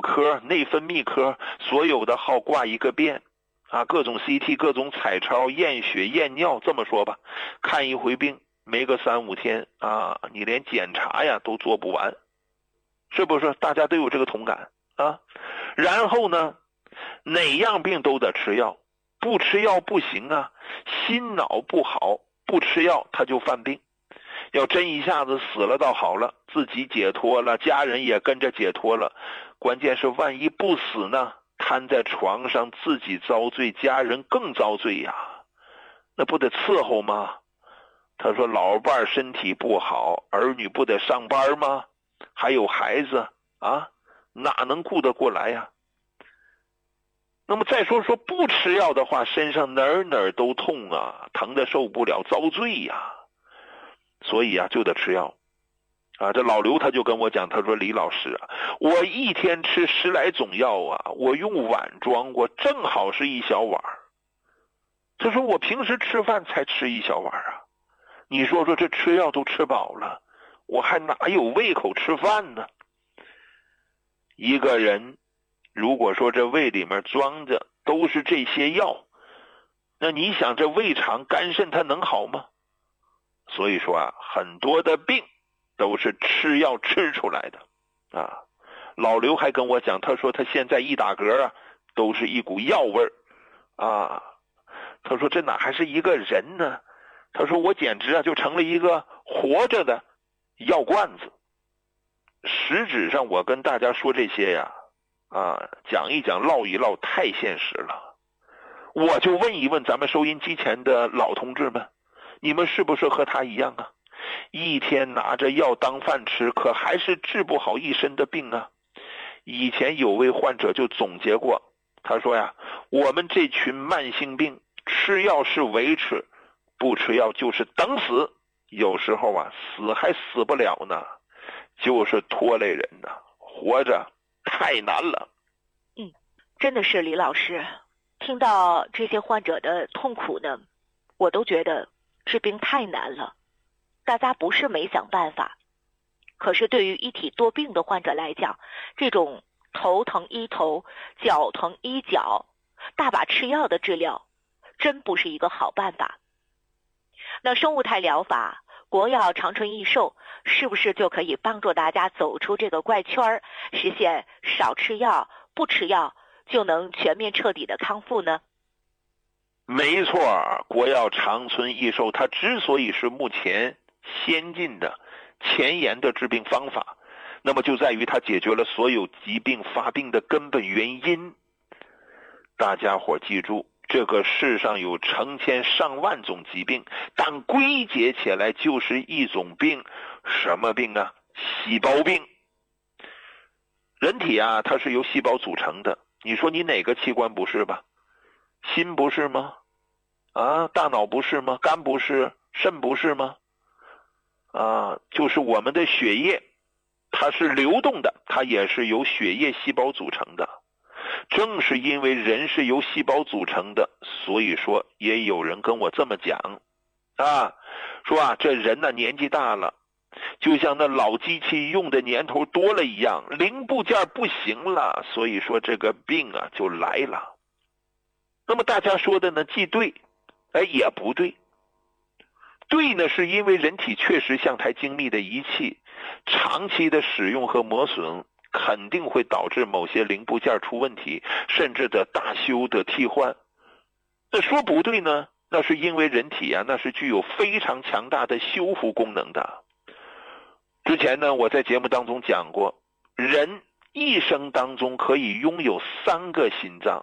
科、内分泌科，所有的号挂一个遍啊，各种 CT、各种彩超、验血、验尿，这么说吧，看一回病没个3-5天啊，你连检查呀都做不完，是不是？大家都有这个同感啊。然后呢，哪样病都得吃药，不吃药不行啊，心脑不好，不吃药他就犯病。要真一下子死了倒好了，自己解脱了，家人也跟着解脱了，关键是万一不死呢，瘫在床上自己遭罪，家人更遭罪呀，那不得伺候吗？他说老伴身体不好，儿女不得上班吗？还有孩子啊，哪能顾得过来呀？那么再说不吃药的话，身上哪儿都痛啊，疼得受不了，遭罪呀。所以啊，就得吃药啊。这老刘他就跟我讲，他说李老师啊，我一天吃10来种药啊，我用碗装过，正好是一小碗。他说我平时吃饭才吃一小碗啊，你说这吃药都吃饱了，我还哪有胃口吃饭呢？一个人如果说这胃里面装着都是这些药，那你想这胃肠肝肾它能好吗？所以说啊，很多的病都是吃药吃出来的啊。老刘还跟我讲，他说他现在一打嗝啊，都是一股药味儿啊。他说这哪还是一个人呢？他说我简直啊就成了一个活着的药罐子。实质上我跟大家说这些呀，讲一讲唠一唠太现实了。我就问一问咱们收音机前的老同志们，你们是不是和他一样啊？一天拿着药当饭吃，可还是治不好一身的病啊。以前有位患者就总结过，他说呀，我们这群慢性病吃药是维持，不吃药就是等死，有时候啊死还死不了呢，就是拖累人呢，活着太难了。 真的是李老师，听到这些患者的痛苦呢，我都觉得治病太难了。大家不是没想办法，可是对于一体多病的患者来讲，这种头疼医头，脚疼医脚，大把吃药的治疗，真不是一个好办法。那生物态疗法、国药长春益寿，是不是就可以帮助大家走出这个怪圈，实现少吃药、不吃药就能全面彻底的康复呢？ 没错，国药长春益寿它之所以是目前先进的前沿的治病方法，那么就在于它解决了所有疾病发病的根本原因。大家伙记住，这个世上有成千上万种疾病，但归结起来就是一种病。什么病啊？细胞病。人体啊，它是由细胞组成的，你说你哪个器官不是吧？心不是吗？大脑不是吗？肝不是？肾不是吗？就是我们的血液，它是流动的，它也是由血液细胞组成的。正是因为人是由细胞组成的，所以说也有人跟我这么讲说这人呢年纪大了，就像那老机器用的年头多了一样，零部件不行了，所以说这个病啊就来了。那么大家说的呢既对也不对。对呢，是因为人体确实像台精密的仪器，长期的使用和磨损肯定会导致某些零部件出问题，甚至的大修的替换。那说不对呢，那是因为人体那是具有非常强大的修复功能的。之前呢，我在节目当中讲过，人一生当中可以拥有3个心脏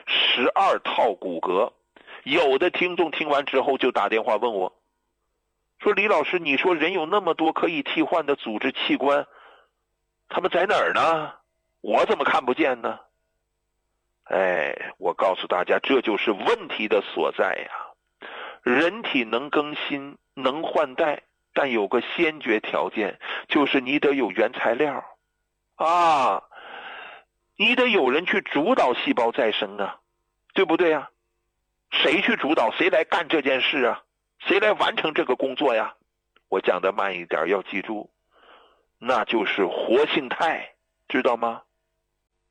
，12套骨骼。有的听众听完之后就打电话问我，说李老师，你说人有那么多可以替换的组织器官，他们在哪儿呢？我怎么看不见呢？我告诉大家，这就是问题的所在呀。人体能更新，能换代，但有个先决条件，就是你得有原材料你得有人去主导细胞再生啊，对不对啊？谁去主导？谁来干这件事啊？谁来完成这个工作呀？我讲的慢一点，要记住，那就是活性肽，知道吗？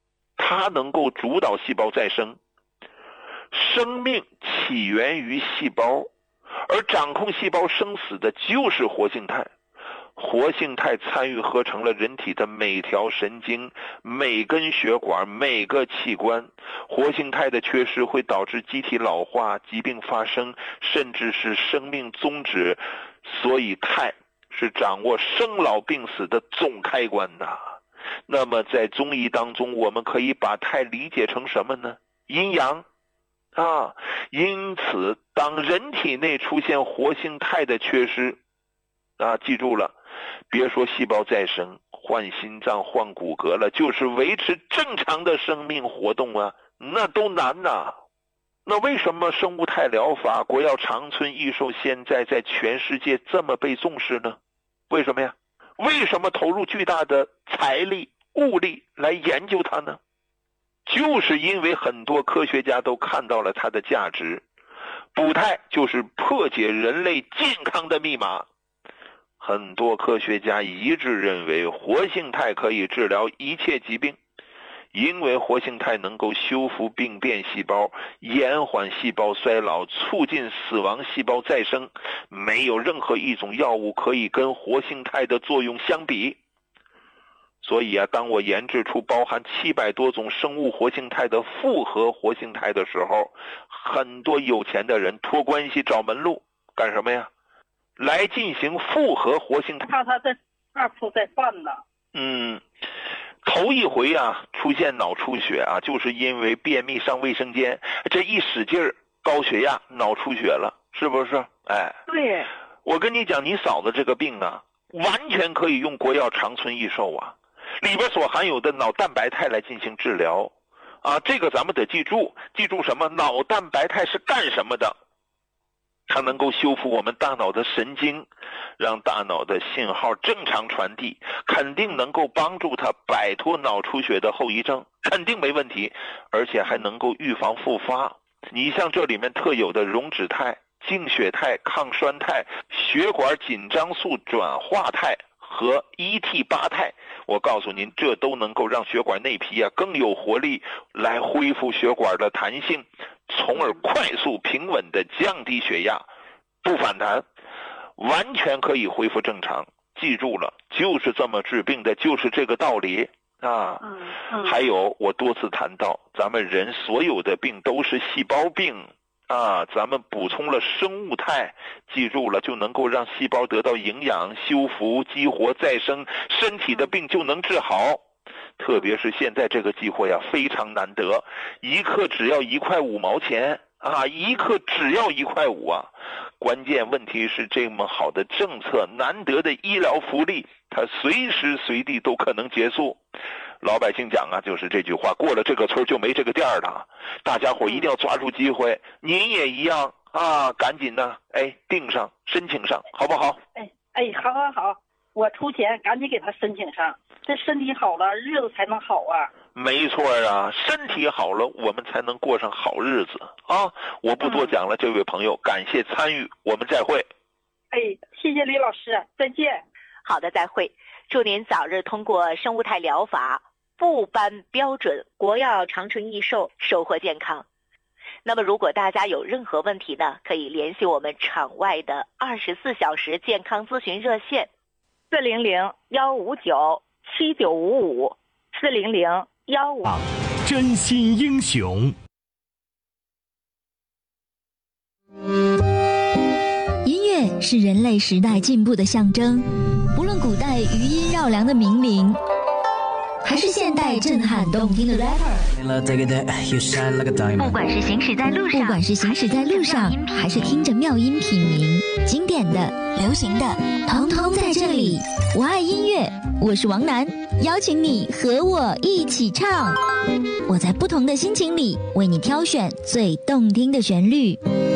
它能够主导细胞再生。生命起源于细胞，而掌控细胞生死的就是活性肽。活性肽参与合成了人体的每条神经、每根血管、每个器官。活性肽的缺失会导致机体老化、疾病发生，甚至是生命终止。所以肽是掌握生老病死的总开关呐。那么在中医当中，我们可以把肽理解成什么呢？阴阳啊。因此当人体内出现活性肽的缺失啊，记住了，别说细胞再生，换心脏换骨骼了，就是维持正常的生命活动啊，那都难呐。那为什么生物肽疗法、国药长春益寿现在在全世界这么被重视呢？为什么呀？为什么投入巨大的财力物力来研究它呢？就是因为很多科学家都看到了它的价值。补肽就是破解人类健康的密码。很多科学家一致认为活性肽可以治疗一切疾病，因为活性肽能够修复病变细胞，延缓细胞衰老，促进死亡细胞再生。没有任何一种药物可以跟活性肽的作用相比。所以啊，当我研制出包含700多种生物活性肽的复合活性肽的时候，很多有钱的人托关系找门路，干什么呀？来进行复合活性肽。 怕他在二处再犯呢。 头一回啊出现脑出血啊，就是因为便秘上卫生间，这一使劲儿，高血压脑出血了，是不是？哎， 对。 我跟你讲，你嫂子这个病啊，完全可以用国药长春益寿啊，里边所含有的脑蛋白肽来进行治疗啊。这个咱们得记住什么？脑蛋白肽是干什么的？它能够修复我们大脑的神经，让大脑的信号正常传递，肯定能够帮助它摆脱脑出血的后遗症，肯定没问题，而且还能够预防复发。你像这里面特有的溶脂肽、净血肽、抗栓肽、血管紧张素转化肽和 ET8 肽，我告诉您，这都能够让血管内皮啊更有活力，来恢复血管的弹性，从而快速平稳地降低血压，不反弹，完全可以恢复正常。记住了，就是这么治病的，就是这个道理啊。还有我多次谈到，咱们人所有的病都是细胞病啊，咱们补充了生物肽，记住了，就能够让细胞得到营养、修复、激活、再生，身体的病就能治好。特别是现在这个机会啊，非常难得，一克只要1块5毛钱啊，一克只要1块5啊。关键问题是这么好的政策，难得的医疗福利，它随时随地都可能结束。老百姓讲啊，就是这句话，过了这个村就没这个店了。大家伙一定要抓住机会，您也一样啊，赶紧的，订上，申请上，好不好？ 好，我出钱，赶紧给他申请上。这身体好了，日子才能好啊。 没错啊，身体好了，我们才能过上好日子啊！我不多讲了，这位朋友，感谢参与，我们再会。 谢谢李老师，再见。 好的，再会。祝您早日通过生物肽疗法部颁标准，国药长春益寿，收获健康。那么如果大家有任何问题呢，可以联系我们场外的24小时健康咨询热线400-159-7955，400-159。 真心英雄。 音乐是人类时代进步的象征，不论古代余音绕梁的名伶，还是现代震撼动听的 rapper， 不管是行驶在路上，还是听着妙音品茗，经典的、流行的，统统在这里。我爱音乐，我是王楠，邀请你和我一起唱。我在不同的心情里为你挑选最动听的旋律。